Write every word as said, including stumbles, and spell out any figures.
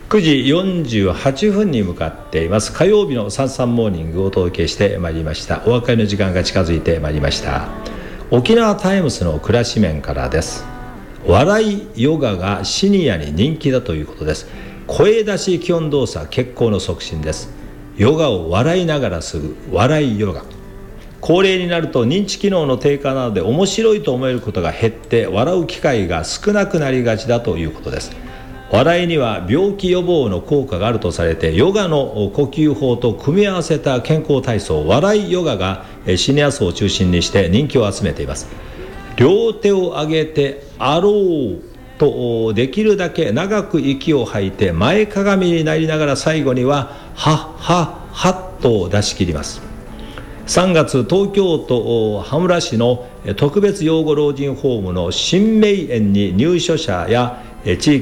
くじよんじゅうはっぷんに向かっています。火曜日のサンサンモーニングをお届けしてまいりました。お別れの時間が近づいてまいりました。沖縄タイムスの暮らし面からです。笑いヨガがシニアに人気だということです。声出し基本動作血行の促進です。ヨガを笑いながらする笑いヨガ。高齢になると認知機能の低下などで面白いと思えることが減って笑う機会が少なくなりがちだということです。笑いには病気予防の効果があるとされて、ヨガの呼吸法と組み合わせた健康体操笑いヨガがシニア層を中心にして人気を集めています。両手を上げてあろうとできるだけ長く息を吐いて前かがみになりながら最後にははっはっはっと出し切ります。さんがつ、東京都羽村市の特別養護老人ホームの新名園に入所者や地域